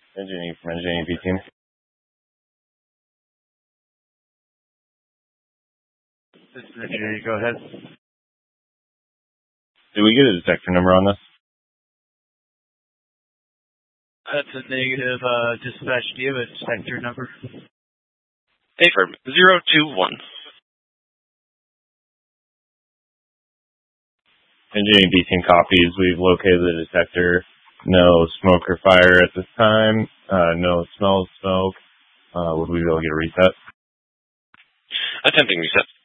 Engineering from Engineering B team. This is Engineering, go ahead. Did we get a detector number on this? That's a negative, dispatch. Do you have a detector number? Affirm 021. Engineering B team copies. We've located the detector. No smoke or fire at this time. No smell of smoke. Would we be able to get a reset? Attempting reset.